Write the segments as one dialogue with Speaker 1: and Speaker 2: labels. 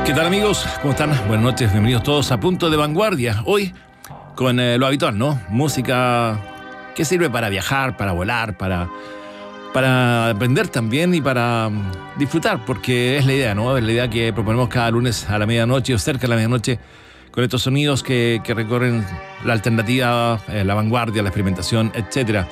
Speaker 1: ¿Qué tal, amigos? ¿Cómo están? Buenas noches, bienvenidos todos a Punto de Vanguardia. Hoy con lo habitual, ¿no? Música que sirve para viajar, para volar, para aprender también y para disfrutar, porque es la idea, ¿no? Es la idea que proponemos cada lunes a la medianoche o cerca de la medianoche, con estos sonidos que recorren la alternativa, la vanguardia, la experimentación, etcétera.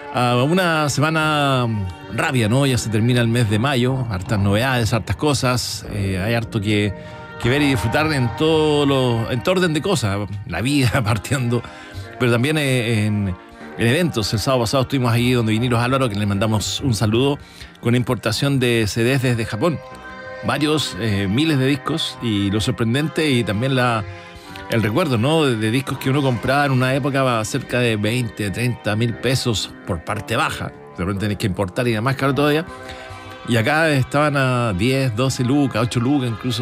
Speaker 1: Una semana rápida, ¿no? Ya se termina el mes de mayo, hartas novedades, hartas cosas, hay harto que ver y disfrutar en todo orden de cosas, la vida partiendo, pero también en eventos. El sábado pasado estuvimos ahí donde Vinilos Álvaro, que le mandamos un saludo, con importación de CDs desde Japón, varios, miles de discos, y lo sorprendente y también el recuerdo, ¿no? De discos que uno compraba en una época cerca de 20, 30 mil pesos por parte baja. De repente tenés que importar y era más caro todavía. Y acá estaban a 10, 12 lucas, 8 lucas incluso.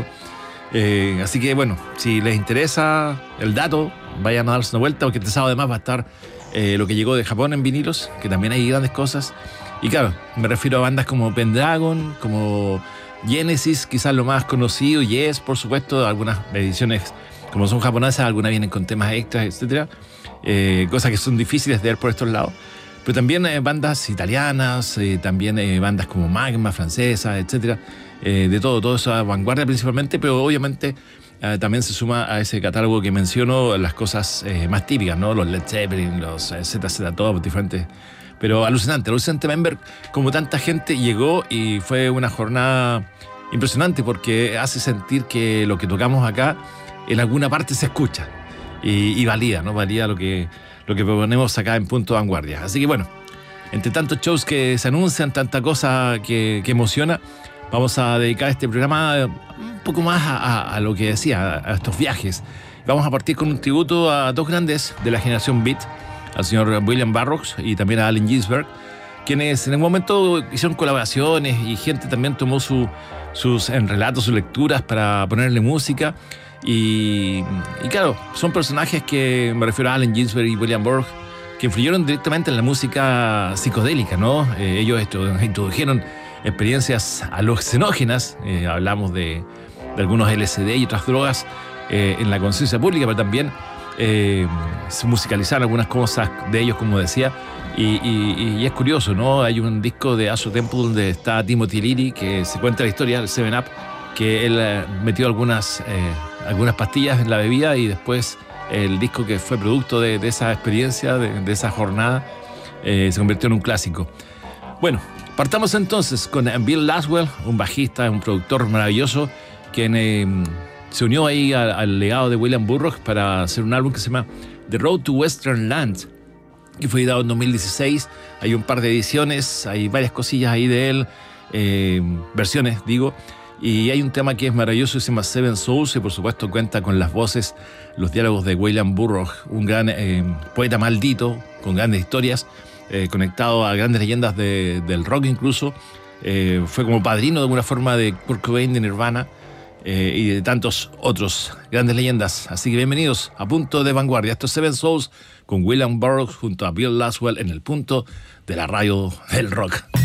Speaker 1: Así que bueno, si les interesa el dato, vayan a darse una vuelta, porque este sábado además va a estar lo que llegó de Japón en vinilos, que también hay grandes cosas. Y claro, me refiero a bandas como Pendragon, como Genesis, quizás lo más conocido, Yes, por supuesto, algunas ediciones como son japonesas, algunas vienen con temas extras, etcétera, cosas que son difíciles de ver por estos lados. Pero también bandas italianas, también bandas como Magma, francesas, etcétera, de todo eso a vanguardia principalmente, pero obviamente también se suma a ese catálogo que menciono las cosas más típicas, ¿no? Los Led Zeppelin, los ZZ Top, diferentes. Pero alucinante Member, como tanta gente llegó, y fue una jornada impresionante porque hace sentir que lo que tocamos acá en alguna parte se escucha y valida, ¿no? Valida lo que proponemos acá en Punto de Vanguardia. Así que bueno, entre tantos shows que se anuncian, tanta cosa que emociona, vamos a dedicar este programa un poco más a lo que decía, a estos viajes. Vamos a partir con un tributo a dos grandes de la generación Beat, al señor William Burroughs y también a Allen Ginsberg, quienes en algún momento hicieron colaboraciones y gente también tomó sus relatos, sus lecturas para ponerle música. Y claro, son personajes que me refiero a Allen Ginsberg y William Burroughs, que influyeron directamente en la música psicodélica, ¿no? Ellos introdujeron experiencias alucinógenas, hablamos de algunos LSD y otras drogas en la conciencia pública, pero también se musicalizaron algunas cosas de ellos, como decía, y es curioso, ¿no? Hay un disco de Aso Temple donde está Timothy Leary, que se cuenta la historia del 7-Up, que él metió algunas pastillas en la bebida, y después el disco, que fue producto de esa experiencia, de esa jornada, se convirtió en un clásico. Bueno, partamos entonces con Bill Laswell, un bajista, un productor maravilloso, quien se unió ahí al legado de William Burroughs para hacer un álbum que se llama The Road to Western Land, que fue editado en 2016. Hay un par de ediciones, hay varias cosillas ahí de él, versiones, digo. Y hay un tema que es maravilloso, se llama Seven Souls, y por supuesto cuenta con las voces, los diálogos de William Burroughs, un gran poeta maldito, con grandes historias, conectado a grandes leyendas del rock incluso. Fue como padrino de alguna forma de Kurt Cobain, de Nirvana, y de tantos otros grandes leyendas. Así que bienvenidos a Punto de Vanguardia. Esto es Seven Souls con William Burroughs junto a Bill Laswell en el punto de la radio del rock.